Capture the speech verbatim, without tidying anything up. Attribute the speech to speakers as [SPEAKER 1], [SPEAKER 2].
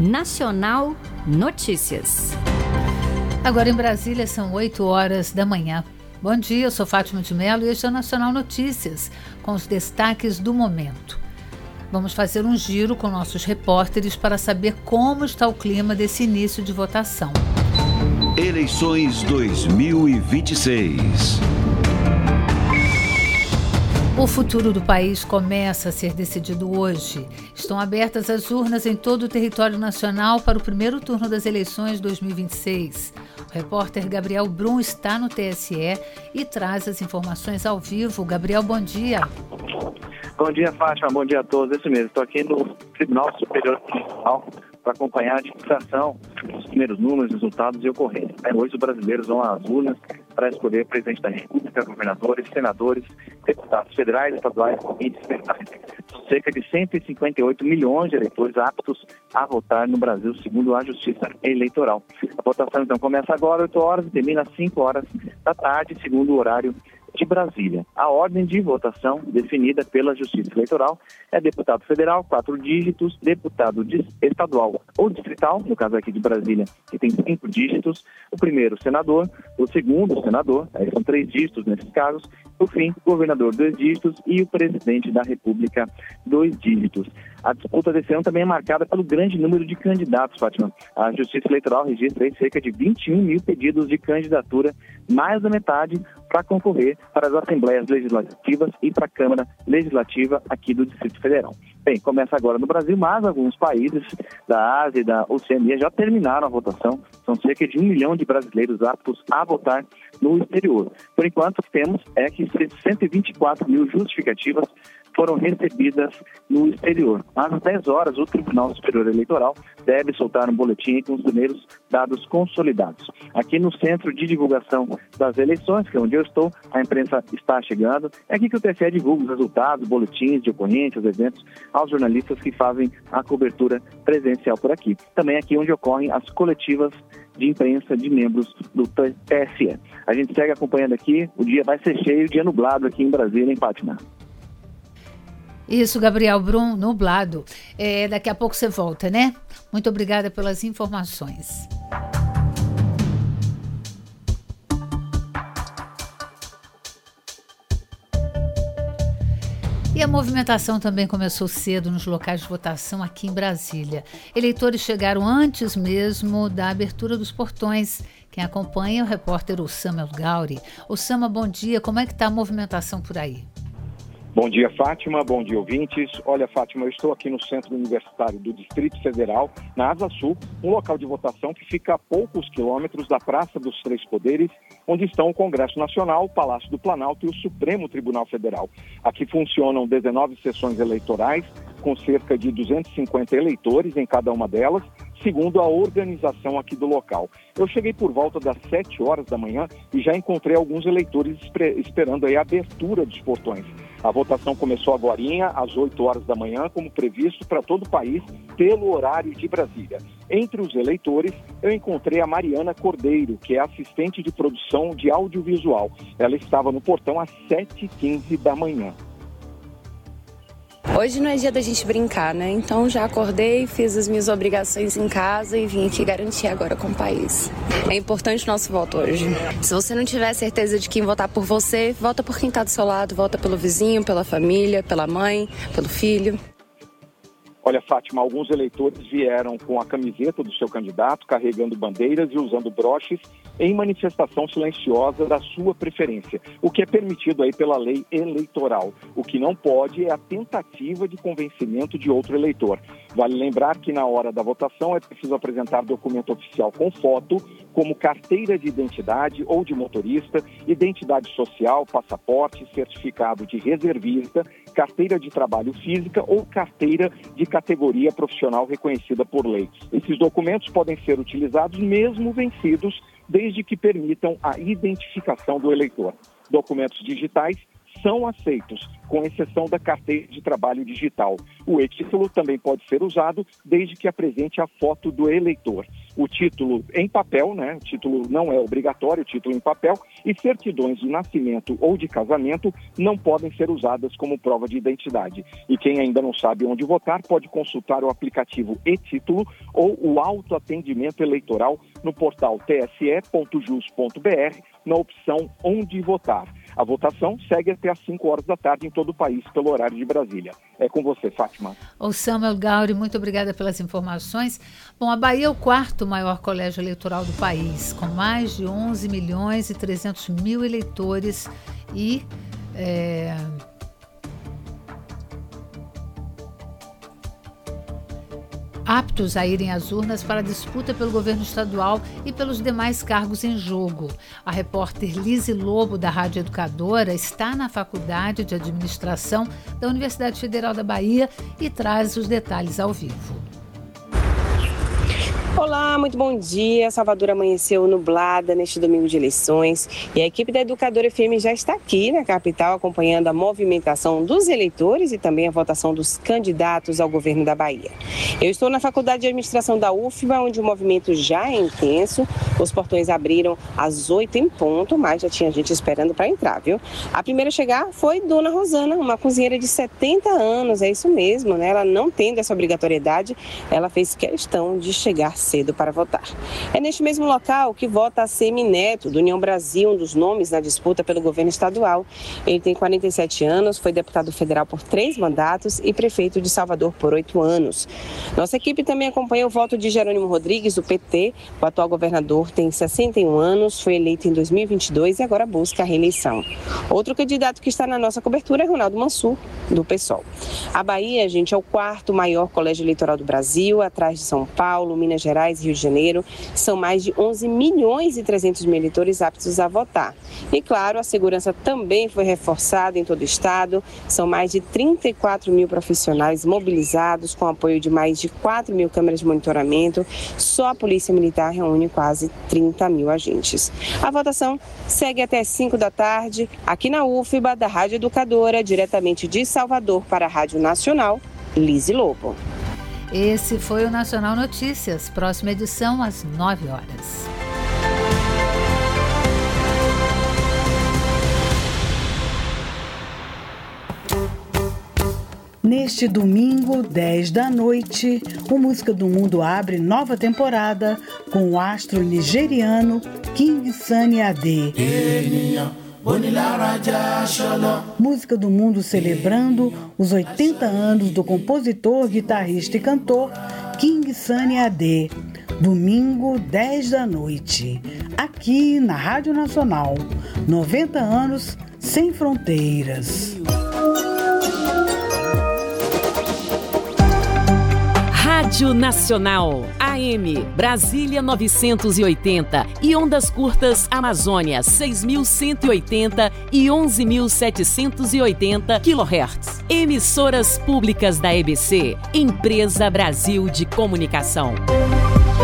[SPEAKER 1] Nacional Notícias.
[SPEAKER 2] Agora em Brasília são oito horas da manhã. Bom dia, eu sou Fátima de Mello e este é o Nacional Notícias, com os destaques do momento. Vamos fazer um giro com nossos repórteres para saber como está o clima desse início de votação.
[SPEAKER 3] Eleições dois mil e vinte e seis.
[SPEAKER 2] O futuro do país começa a ser decidido hoje. Estão abertas as urnas em todo o território nacional para o primeiro turno das eleições dois mil e vinte e seis. O repórter Gabriel Brum está no T S E e traz as informações ao vivo. Gabriel, bom dia.
[SPEAKER 4] Bom dia, Fátima. Bom dia a todos. Isso mesmo. Estou aqui no Tribunal Superior Eleitoral para acompanhar a divulgação dos primeiros números, resultados e ocorrências. Hoje os brasileiros vão às urnas para escolher presidente da República, governadores, senadores, deputados federais, estaduais e distritais. São cerca de cento e cinquenta e oito milhões de eleitores aptos a votar no Brasil, segundo a Justiça Eleitoral. A votação, então, começa agora, oito horas, e termina às cinco horas da tarde, segundo o horário de Brasília. A ordem de votação definida pela Justiça Eleitoral é deputado federal, quatro dígitos, deputado estadual ou distrital, no caso aqui de Brasília, que tem cinco dígitos, o primeiro senador, o segundo senador, aí são três dígitos nesses casos, por fim, governador, dois dígitos e o presidente da República, dois dígitos. A disputa desse ano também é marcada pelo grande número de candidatos, Fátima. A Justiça Eleitoral registra aí cerca de vinte e um mil pedidos de candidatura, mais da metade para concorrer para as Assembleias Legislativas e para a Câmara Legislativa aqui do Distrito Federal. Bem, começa agora no Brasil, mas alguns países da Ásia e da Oceania já terminaram a votação. São cerca de um milhão de brasileiros aptos a votar no exterior. Por enquanto, o que temos é que cento e vinte e quatro mil justificativas foram recebidas no exterior. Às dez horas, o Tribunal Superior Eleitoral deve soltar um boletim com os primeiros dados consolidados. Aqui no Centro de Divulgação das Eleições, que é onde eu estou, a imprensa está chegando. É aqui que o T S E divulga os resultados, boletins de ocorrências, eventos, aos jornalistas que fazem a cobertura presencial por aqui. Também aqui onde ocorrem as coletivas de imprensa de membros do T S E. A gente segue acompanhando aqui, o dia vai ser cheio, dia nublado aqui em Brasília, em Fátima.
[SPEAKER 2] Isso, Gabriel Brum, nublado. É, daqui a pouco você volta, né? Muito obrigada pelas informações. E a movimentação também começou cedo nos locais de votação aqui em Brasília. Eleitores chegaram antes mesmo da abertura dos portões. Quem acompanha é o repórter Osama El Gauri. Osama, bom dia. Como é que está a movimentação por aí?
[SPEAKER 5] Bom dia, Fátima. Bom dia, ouvintes. Olha, Fátima, eu estou aqui no Centro Universitário do Distrito Federal, na Asa Sul, um local de votação que fica a poucos quilômetros da Praça dos Três Poderes, onde estão o Congresso Nacional, o Palácio do Planalto e o Supremo Tribunal Federal. Aqui funcionam dezenove sessões eleitorais, com cerca de duzentos e cinquenta eleitores em cada uma delas, segundo a organização aqui do local. Eu cheguei por volta das sete horas da manhã e já encontrei alguns eleitores esperando aí a abertura dos portões. A votação começou agorinha, às oito horas da manhã, como previsto para todo o país, pelo horário de Brasília. Entre os eleitores, eu encontrei a Mariana Cordeiro, que é assistente de produção de audiovisual. Ela estava no portão às sete e quinze da manhã.
[SPEAKER 6] Hoje não é dia da gente brincar, né? Então já acordei, fiz as minhas obrigações em casa e vim aqui garantir agora com o país. É importante o nosso voto hoje. Se você não tiver certeza de quem votar por você, vota por quem está do seu lado, vota pelo vizinho, pela família, pela mãe, pelo filho.
[SPEAKER 5] Olha, Fátima, alguns eleitores vieram com a camiseta do seu candidato, carregando bandeiras e usando broches em manifestação silenciosa da sua preferência, o que é permitido aí pela lei eleitoral. O que não pode é a tentativa de convencimento de outro eleitor. Vale lembrar que na hora da votação é preciso apresentar documento oficial com foto, como carteira de identidade ou de motorista, identidade social, passaporte, certificado de reservista, carteira de trabalho física ou carteira de categoria profissional reconhecida por lei. Esses documentos podem ser utilizados mesmo vencidos, desde que permitam a identificação do eleitor. Documentos digitais são aceitos, com exceção da carteira de trabalho digital. O e-título também pode ser usado, desde que apresente a foto do eleitor. o título em papel, né? O título não é obrigatório, o título em papel, e certidões de nascimento ou de casamento não podem ser usadas como prova de identidade. E quem ainda não sabe onde votar pode consultar o aplicativo e-Título ou o autoatendimento eleitoral no portal t s e ponto jus ponto b r na opção Onde Votar. A votação segue até às cinco horas da tarde em todo o país, pelo horário de Brasília. É com você, Fátima.
[SPEAKER 2] Ô Samuel Gauri, muito obrigada pelas informações. Bom, a Bahia é o quarto maior colégio eleitoral do país, com mais de onze milhões e trezentos mil eleitores e... É... aptos a irem às urnas para a disputa pelo governo estadual e pelos demais cargos em jogo. A repórter Lise Lobo, da Rádio Educadora, está na Faculdade de Administração da Universidade Federal da Bahia e traz os detalhes ao vivo.
[SPEAKER 7] Olá, muito bom dia. Salvador amanheceu nublada neste domingo de eleições e a equipe da Educadora F M já está aqui na capital acompanhando a movimentação dos eleitores e também a votação dos candidatos ao governo da Bahia. Eu estou na Faculdade de Administração da U F B A, onde o movimento já é intenso. Os portões abriram às oito em ponto, mas já tinha gente esperando para entrar, viu? A primeira a chegar foi Dona Rosana, uma cozinheira de setenta anos, é isso mesmo, né? Ela não tendo essa obrigatoriedade, ela fez questão de chegar cedo para votar. É neste mesmo local que vota a Semineto, do União Brasil, um dos nomes na disputa pelo governo estadual. Ele tem quarenta e sete anos, foi deputado federal por três mandatos e prefeito de Salvador por oito anos. Nossa equipe também acompanha o voto de Jerônimo Rodrigues, do P T. O atual governador tem sessenta e um anos, foi eleito em dois mil e vinte e dois e agora busca a reeleição. Outro candidato que está na nossa cobertura é Ronaldo Mansur, do PSOL. A Bahia, gente, é o quarto maior colégio eleitoral do Brasil, atrás de São Paulo, Minas Gerais e Rio de Janeiro. São mais de onze milhões e trezentos mil eleitores aptos a votar. E, claro, a segurança também foi reforçada em todo o estado. São mais de trinta e quatro mil profissionais mobilizados, com apoio de mais de quatro mil câmeras de monitoramento. Só a Polícia Militar reúne quase trinta mil agentes. A votação segue até cinco da tarde, aqui na U F B A, da Rádio Educadora, diretamente de Salvador para a Rádio Nacional, Lise Lobo.
[SPEAKER 2] Esse foi o Nacional Notícias. Próxima edição às nove horas.
[SPEAKER 8] Neste domingo, dez da noite, o Música do Mundo abre nova temporada com o astro nigeriano King Sunny Ade. Música do Mundo celebrando os oitenta anos do compositor, guitarrista e cantor King Sunny Ade. Domingo, dez da noite, aqui na Rádio Nacional. noventa anos sem fronteiras.
[SPEAKER 9] Rádio Nacional, A M, Brasília novecentos e oitenta e ondas curtas Amazônia seis mil cento e oitenta e onze mil setecentos e oitenta quilohertz. Emissoras públicas da E B C, Empresa Brasil de Comunicação.